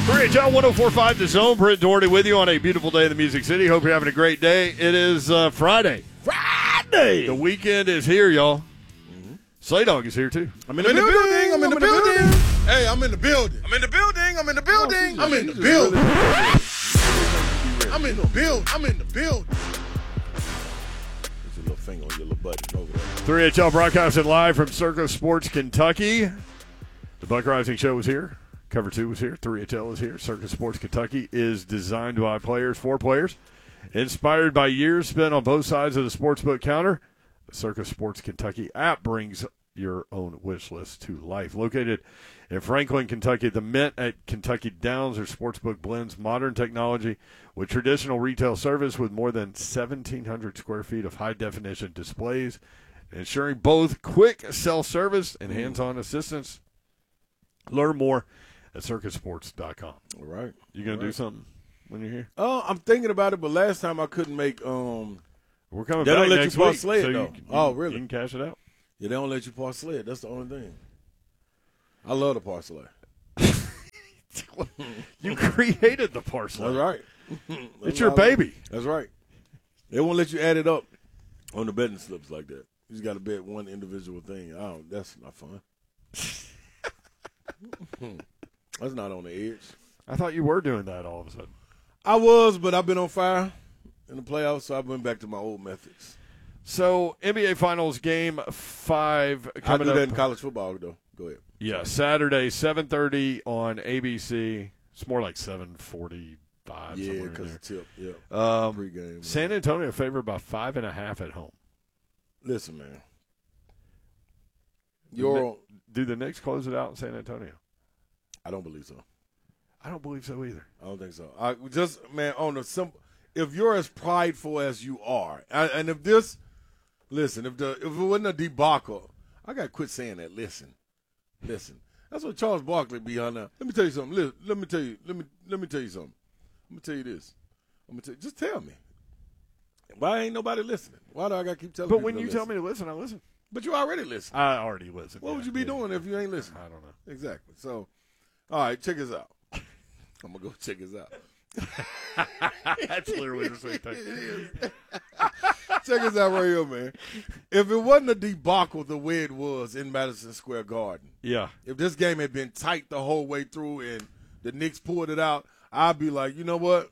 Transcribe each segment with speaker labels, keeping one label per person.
Speaker 1: 3HL 104.5 The Zone. Brent Doherty with you on a beautiful day in the Music City. Hope you're having a great day. It is Friday.
Speaker 2: Friday!
Speaker 1: The weekend is here, y'all. Slay Dog is here, too.
Speaker 2: I'm in the building. I'm in the building. Hey, I'm in the building. I'm in the building. I'm in the building. I'm in the building. I'm in the building. I'm in the building. There's a little finger on your little button over there.
Speaker 1: 3HL broadcasting live from Circa Sports, Kentucky. The Buck Rising Show is here. Cover 2 was here. 3HL is here. Circa Sports Kentucky is designed by players for players. Inspired by years spent on both sides of the sportsbook counter, the Circa Sports Kentucky app brings your own wish list to life. Located in Franklin, Kentucky, the Mint at Kentucky Downs, their sportsbook blends modern technology with traditional retail service with more than 1,700 square feet of high-definition displays, ensuring both quick self-service and hands-on assistance. Learn more at circusports.com.
Speaker 2: All right.
Speaker 1: You going to do something when you're here?
Speaker 2: I'm thinking about it, but last time I couldn't make
Speaker 1: We're coming
Speaker 2: they
Speaker 1: back
Speaker 2: don't let
Speaker 1: next
Speaker 2: you park
Speaker 1: week,
Speaker 2: sled,
Speaker 1: so
Speaker 2: though.
Speaker 1: you
Speaker 2: Really?
Speaker 1: You can cash it out.
Speaker 2: Yeah, they don't let you park sled. That's the only thing. I love the park sled.
Speaker 1: You created the parcel.
Speaker 2: That's right.
Speaker 1: It's your baby.
Speaker 2: That's right. They won't let you add it up on the betting slips like that. You just got to bet one individual thing. That's not fun. That's not on the edge.
Speaker 1: I thought you were doing that all of a sudden.
Speaker 2: I was, but I've been on fire in the playoffs, so I went back to my old methods.
Speaker 1: So, NBA Finals Game 5
Speaker 2: I
Speaker 1: coming
Speaker 2: do
Speaker 1: up.
Speaker 2: that in college football, though. Go ahead.
Speaker 1: Yeah, Saturday, 7:30 on ABC. It's more like 7:45.
Speaker 2: Yeah, because the tip. Yeah.
Speaker 1: Pre-game. San Antonio favored by 5.5 at home.
Speaker 2: Listen, man.
Speaker 1: Do the Knicks close it out in San Antonio?
Speaker 2: I don't believe so.
Speaker 1: I don't believe so either.
Speaker 2: I don't think so. On the simple, if you're as prideful as you are, and if this, listen, if it wasn't a debacle, I got to quit saying that. Listen. That's what Charles Barkley be on now. Let me tell you something. Let me tell you something. Let me tell you this. Just tell me. Why ain't nobody listening? Why do I got to keep telling
Speaker 1: But
Speaker 2: people
Speaker 1: when
Speaker 2: to
Speaker 1: you
Speaker 2: listen?
Speaker 1: tell me to listen, I listen.
Speaker 2: But you already listen.
Speaker 1: I already listen.
Speaker 2: What would you be doing if you ain't listening?
Speaker 1: I don't know.
Speaker 2: Exactly. So, all right, check us out. I'm going to go check us out.
Speaker 1: That's literally the same thing.
Speaker 2: Check us out right here, man. If it wasn't a debacle the way it was in Madison Square Garden,
Speaker 1: Yeah.
Speaker 2: if this game had been tight the whole way through and the Knicks pulled it out, I'd be like, you know what?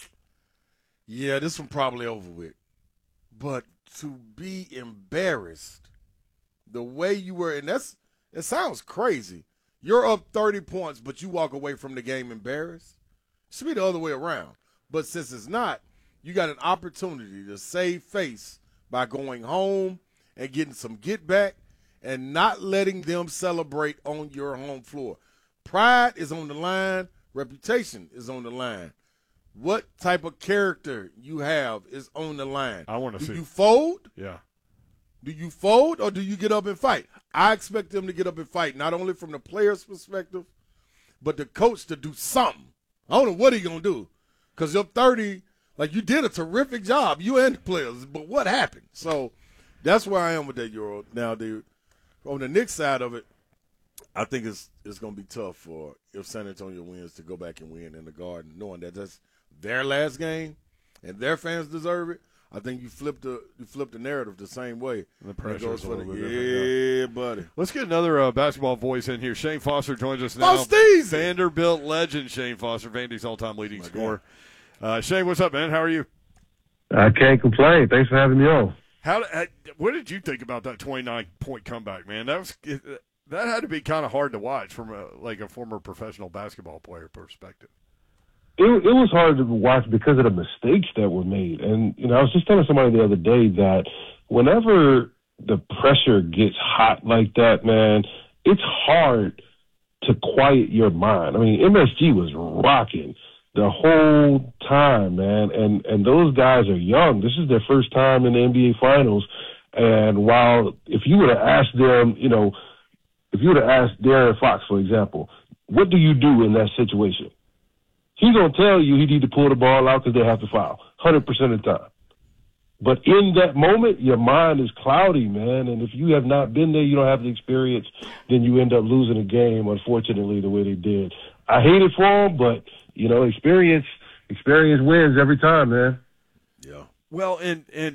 Speaker 2: Yeah, this one probably over with. But to be embarrassed the way you were, and it sounds crazy. You're up 30 points, but you walk away from the game embarrassed. It should be the other way around. But since it's not, you got an opportunity to save face by going home and getting some get back and not letting them celebrate on your home floor. Pride is on the line. Reputation is on the line. What type of character you have is on the line.
Speaker 1: I want to see.
Speaker 2: Do you fold?
Speaker 1: Yeah.
Speaker 2: Do you fold or do you get up and fight? I expect them to get up and fight, not only from the player's perspective, but the coach to do something. I don't know what he's going to do because you're 30. Like, you did a terrific job, you and the players, but what happened? So that's where I am with that Euro. Now, dude, on the Knicks side of it, I think it's going to be tough for if San Antonio wins to go back and win in the Garden, knowing that that's their last game and their fans deserve it. I think you flip the narrative the same way.
Speaker 1: The pressure is a little bit
Speaker 2: yeah,
Speaker 1: different,
Speaker 2: buddy.
Speaker 1: Let's get another basketball voice in here. Shane Foster joins us now.
Speaker 2: Steve!
Speaker 1: Vanderbilt legend Shane Foster, Vandy's all-time leading scorer. Shane, what's up, man? How are you?
Speaker 3: I can't complain. Thanks for having me on.
Speaker 1: What did you think about that 29-point comeback, man? That had to be kind of hard to watch from a former professional basketball player perspective.
Speaker 3: It was hard to watch because of the mistakes that were made. And, I was just telling somebody the other day that whenever the pressure gets hot like that, man, it's hard to quiet your mind. I mean, MSG was rocking the whole time, man. And those guys are young. This is their first time in the NBA Finals. And while if you would have asked them, if you would have asked De'Aaron Fox, for example, what do you do in that situation? He's going to tell you he need to pull the ball out because they have to foul 100% of the time. But in that moment, your mind is cloudy, man. And if you have not been there, you don't have the experience, then you end up losing a game, unfortunately, the way they did. I hate it for him, but experience wins every time, man.
Speaker 2: Yeah.
Speaker 1: Well, and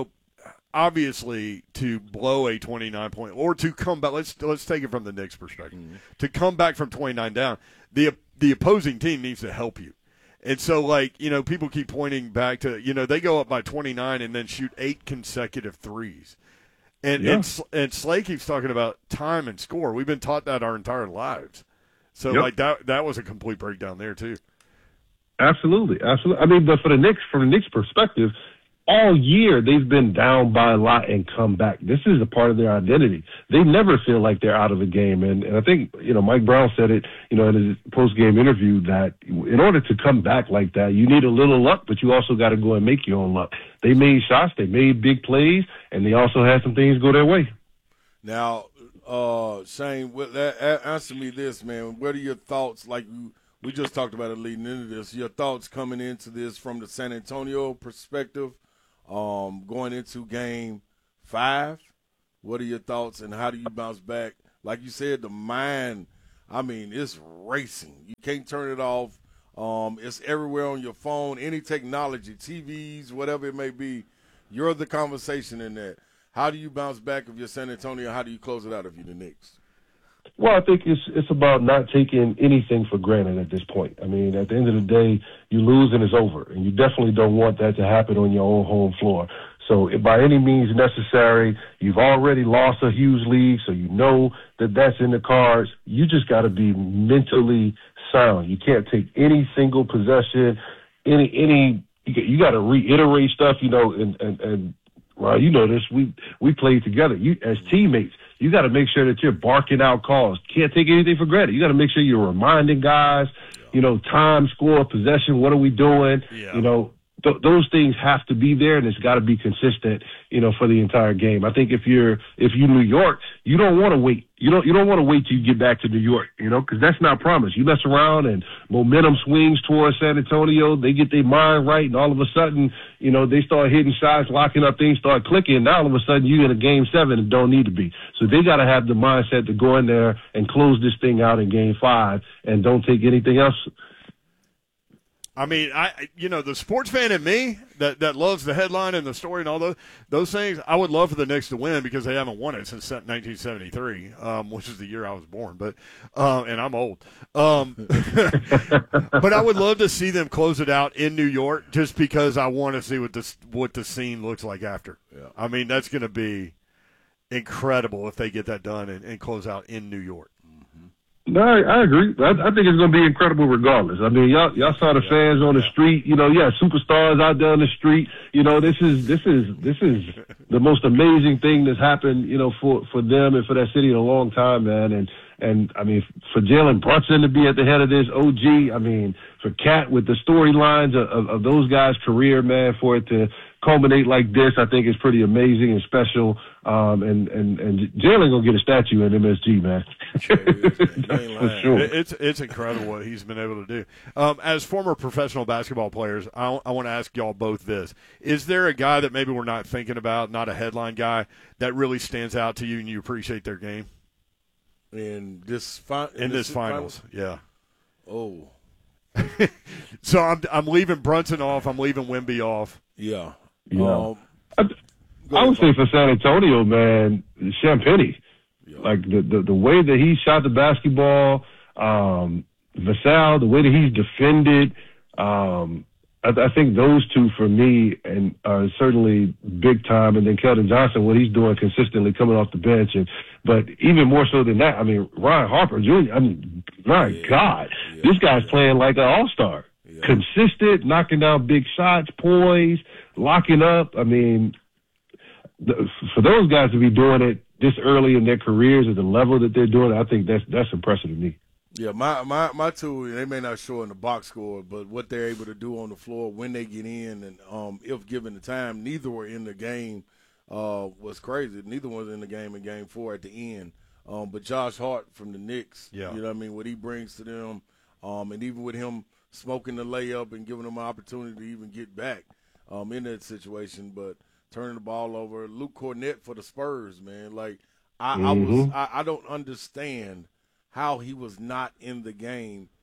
Speaker 1: obviously to blow a 29-point or to come back. Let's take it from the Knicks' perspective.
Speaker 2: Mm-hmm.
Speaker 1: To come back from 29 down, the opposing team needs to help you. And so, people keep pointing back to, they go up by 29 and then shoot 8 consecutive threes. And Slay keeps talking about time and score. We've been taught that our entire lives. So, that was a complete breakdown there, too.
Speaker 3: Absolutely. I mean, but from the Knicks' perspective, all year they've been down by a lot and come back. This is a part of their identity. They never feel like they're out of a game. And I think, Mike Brown said it, in his post-game interview that in order to come back like that, you need a little luck, but you also got to go and make your own luck. They made shots, they made big plays, and they also had some things go their way.
Speaker 2: Now, Shane, answer me this, man. What are your thoughts, we just talked about it leading into this, your thoughts coming into this from the San Antonio perspective? Going into Game 5, what are your thoughts and how do you bounce back? Like you said, the mind, it's racing. You can't turn it off. It's everywhere on your phone, any technology, TVs, whatever it may be. You're the conversation in that. How do you bounce back if you're San Antonio? How do you close it out if you're the Knicks?
Speaker 3: Well, I think it's about not taking anything for granted at this point. I mean, at the end of the day, you lose and it's over, and you definitely don't want that to happen on your own home floor. So by any means necessary, you've already lost a huge lead, so you know that that's in the cards. You just got to be mentally sound. You can't take any single possession, you got to reiterate stuff, and well, you know this. We played together. You as teammates, you got to make sure that you're barking out calls. Can't take anything for granted. You got to make sure you're reminding guys, time, score, possession. What are we doing?
Speaker 1: Yeah.
Speaker 3: Those things have to be there, and it's got to be consistent, for the entire game. I think if you're New York, you don't want to wait. You don't want to wait till you get back to New York, because that's not promised. You mess around and momentum swings towards San Antonio. They get their mind right, and all of a sudden, they start hitting shots, locking up, things start clicking. Now all of a sudden you're in a Game 7 and don't need to be. So they got to have the mindset to go in there and close this thing out in Game 5 and don't take anything else.
Speaker 1: I mean, the sports fan in me that loves the headline and the story and all those things, I would love for the Knicks to win because they haven't won it since 1973, which is the year I was born. But and I'm old. But I would love to see them close it out in New York just because I want to see what the scene looks like after.
Speaker 2: Yeah.
Speaker 1: I mean, that's going to be incredible if they get that done and close out in New York.
Speaker 3: No, I agree. I think it's going to be incredible regardless. I mean, y'all saw the fans on the street. Superstars out there on the street. This is the most amazing thing that's happened. For them and for that city in a long time, man. And I mean, for Jalen Brunson to be at the head of this, OG. I mean, for Cat with the storylines of those guys' career, man, for it to culminate like this, I think is pretty amazing and special. And Jalen gonna get a statue in MSG, man. For sure.
Speaker 1: It's incredible what he's been able to do. As former professional basketball players, I want to ask y'all both this: is there a guy that maybe we're not thinking about, not a headline guy, that really stands out to you and you appreciate their game
Speaker 2: in this
Speaker 1: finals? Yeah.
Speaker 2: Oh.
Speaker 1: So I'm leaving Brunson off. I'm leaving Wemby off.
Speaker 2: Yeah.
Speaker 3: I would say for San Antonio, man, Champagnie. Yeah. Like the way that he shot the basketball, Vassell, the way that he's defended, I think those two for me and are certainly big time. And then Keldon Johnson, what he's doing consistently coming off the bench, but even more so than that, I mean Ryan Harper Jr. I mean, my God, this guy's playing like an all-star. Yeah. Consistent, knocking down big shots, poise, locking up. I mean, for those guys to be doing it this early in their careers at the level that they're doing, I think that's impressive to me.
Speaker 2: Yeah, my two, they may not show in the box score, but what they're able to do on the floor when they get in and if given the time, neither were in the game was crazy. Neither was in the game in Game 4 at the end. But Josh Hart from the Knicks, you know what I mean, what he brings to them, and even with him smoking the layup and giving them an opportunity to even get back in that situation, but turning the ball over. Luke Cornett for the Spurs, man. Like, I don't understand how he was not in the game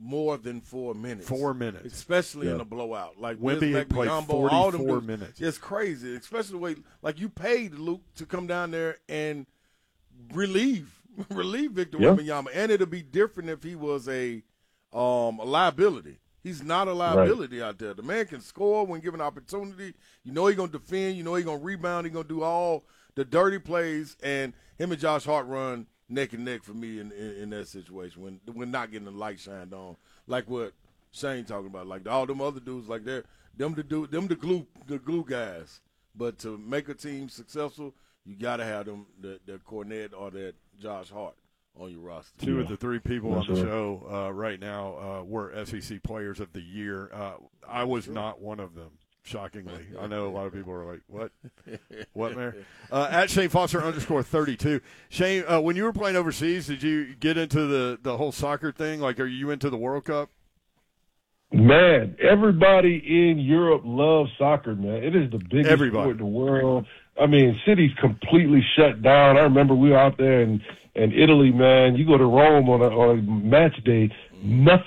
Speaker 2: more than 4 minutes.
Speaker 1: 4 minutes.
Speaker 2: Especially in a blowout. Like
Speaker 1: Wemby had played
Speaker 2: Biyombo,
Speaker 1: 44
Speaker 2: all them dudes,
Speaker 1: minutes.
Speaker 2: It's crazy, especially the way, like, you paid Luke to come down there and relieve Victor Wembanyama. And it'll be different if he was a liability. He's not a liability out there. The man can score when given opportunity. You know he's going to defend. You know he's going to rebound. He's going to do all the dirty plays. And him and Josh Hart run neck and neck for me in that situation when not getting the light shined on. Like what Shane talking about. Like all them other dudes, like them the glue guys. But to make a team successful, you got to have them, the Cornette or that Josh Hart on your roster.
Speaker 1: Two of the three people on the show right now were SEC Players of the Year. I was not one of them, shockingly. I know a lot of people are like, what? What, Mayor? At Shane Foster _32. Shane, when you were playing overseas, did you get into the whole soccer thing? Like, are you into the World Cup?
Speaker 3: Man, everybody in Europe loves soccer, man. It is the biggest sport in the world. I mean, cities completely shut down. I remember we were out there in Italy, man. You go to Rome on a match day, nothing